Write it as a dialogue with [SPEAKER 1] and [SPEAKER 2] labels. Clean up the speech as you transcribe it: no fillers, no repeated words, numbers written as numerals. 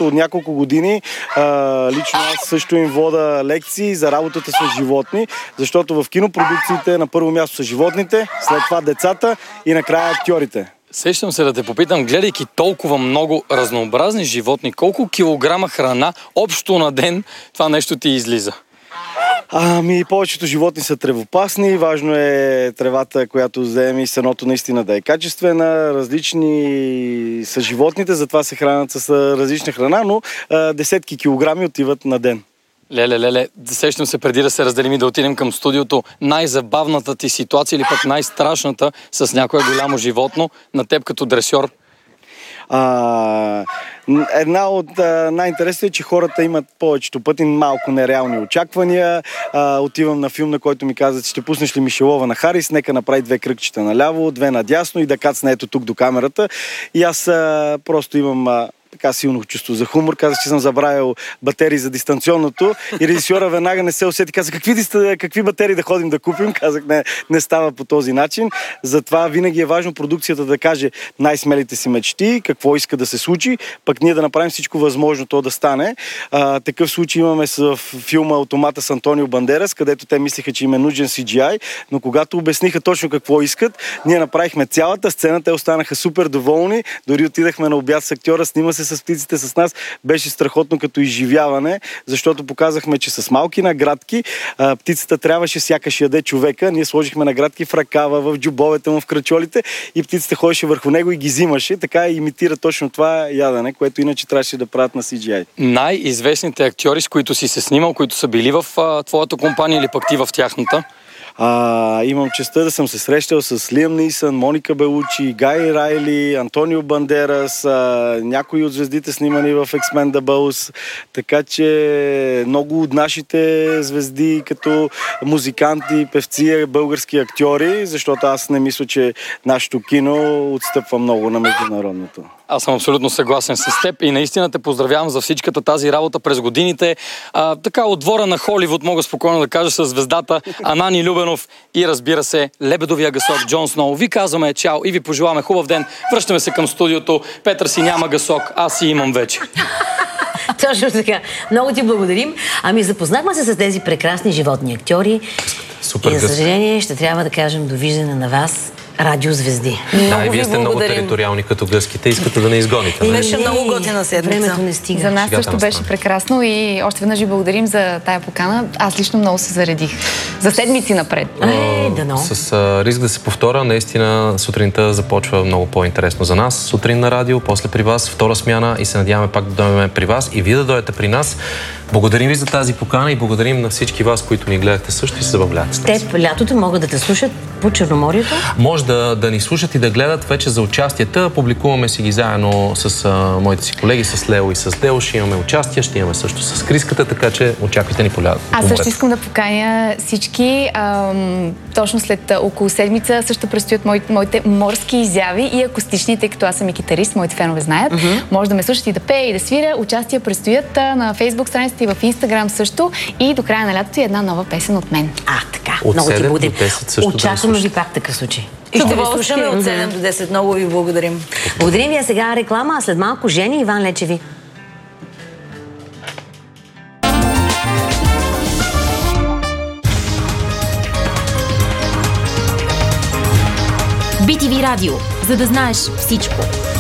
[SPEAKER 1] защото от няколко години лично аз също им вода лекции за работата с животни, защото в кинопродукциите на първо място са животните, след това децата и накрая актьорите.
[SPEAKER 2] Сещам се да те попитам, гледайки толкова много разнообразни животни, колко килограма храна общо на ден това нещо ти излиза?
[SPEAKER 1] Повечето животни са тревопасни. Важно е тревата, която вземем и сеното наистина да е качествена. Различни са животните, затова се хранят с различна храна, но десетки килограми отиват на ден.
[SPEAKER 2] Леле, сещам се преди да се разделим и да отидем към студиото. Най-забавната ти ситуация или пък най-страшната с някое голямо животно на теб като дресьор?
[SPEAKER 1] Една от най-интересните е, че хората имат повечето пъти малко нереални очаквания. Отивам на филм, на който ми казват, ще пуснеш ли Мишелова на Харис, нека направи 2 кръгчета наляво, 2 надясно и да кацне ето тук до камерата. И аз просто имам така силно чувство за хумор. Казах, че съм забравил батерии за дистанционното и режисьора веднага не се усети. Каза, какви батерии да ходим да купим? Казах, не става по този начин. Затова винаги е важно продукцията да каже най-смелите си мечти, какво иска да се случи, пък ние да направим всичко възможно то да стане. Такъв случай имаме в филма Автомата с Антонио Бандерас, където те мислиха, че им е нужен CGI, но когато обясниха точно какво искат, ние направихме цялата сцена, те останаха супер доволни, дори отидахме на обяд с актьора, снима се с птиците с нас, беше страхотно като изживяване, защото показахме, че с малки наградки птицата трябваше сякаш яде човека. Ние сложихме наградки в ръкава, в джобовете му, в крачолите и птицата ходеше върху него и ги взимаше. Така имитира точно това ядене, което иначе трябваше да правят на CGI.
[SPEAKER 2] Най-известните актьори, с които си се снимал, които са били в твоята компания или пък ти в тяхната?
[SPEAKER 1] Имам честта да съм се срещал с Лиам Нийсън, Моника Белучи, Гай Райли, Антонио Бандерас, някои от звездите снимани в Expendables, така че много от нашите звезди като музиканти, певци, български актьори, защото аз не мисля, че нашето кино отстъпва много на международното.
[SPEAKER 2] Аз съм абсолютно съгласен с теб и наистина те поздравявам за всичката тази работа през годините. Така от двора на Холивуд мога спокойно да кажа с звездата Анани Любенов и разбира се лебедовия гасок Джон Сноу. Ви казваме чао и ви пожелаваме хубав ден. Връщаме се към студиото. Петър си няма гасок, аз си имам вече.
[SPEAKER 3] Точно така. Много ти благодарим. Запознахме се с тези прекрасни животни актьори.
[SPEAKER 4] Супер.
[SPEAKER 3] И за съжаление ще трябва да кажем довиждане на вас, радиозвезди.
[SPEAKER 4] Да, и вие сте много териториални като гъските. Искате да не изгоните.
[SPEAKER 5] Беше много готина седмица.
[SPEAKER 3] Времето не стига.
[SPEAKER 6] За нас също беше прекрасно и още веднъж ви благодарим за тая покана. Аз лично много се заредих. За седмици напред.
[SPEAKER 3] Дано.
[SPEAKER 4] С риск да се повторя, наистина сутринта започва много по-интересно за нас. Сутрин на радио, после при вас, втора смяна и се надяваме пак да дойдем при вас и вие да дойдете при нас. Благодарим ви за тази покана и благодарим на всички вас, които ни гледахте също и се забавлявате с нас.
[SPEAKER 3] Теб лятото могат да те слушат по Черноморието?
[SPEAKER 4] Може да ни слушат и да гледат вече за участията. Публикуваме си ги заедно с моите си колеги, с Лео и с Део. Ще имаме участия, ще имаме също с Криската, така че очаквайте ни по лятото.
[SPEAKER 6] Аз също искам да поканя всички. Точно след около седмица също предстоят моите морски изяви и акустични, тъй като аз съм и китарист, моите фенове знаят. Може да ме слушат и да пея и да свиря. Участия предстоят на Фейсбук страницата и в Инстаграм също. И до края на лятото е една нова песен от мен.
[SPEAKER 3] Така.
[SPEAKER 4] От
[SPEAKER 3] много ти
[SPEAKER 4] 7
[SPEAKER 3] благодарим.
[SPEAKER 4] до 10 също
[SPEAKER 3] Очакваме ви пак такъв случай.
[SPEAKER 5] И ще ви слушаме от 7 до 10. Много ви благодарим.
[SPEAKER 3] Благодарим ви, а сега реклама, а след малко Жени и Иван Лечеви.
[SPEAKER 7] BTV Радио, за да знаеш всичко.